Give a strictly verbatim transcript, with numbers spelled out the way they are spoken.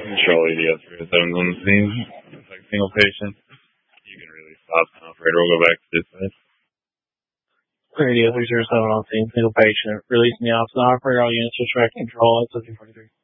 Control A D S three oh seven on the scene. Affect single patient. You can release stops and operator will go back to dispatch. Radio three oh seven on scene, single patient. Releasing the opposite operator, all units will track control at seventeen forty-three.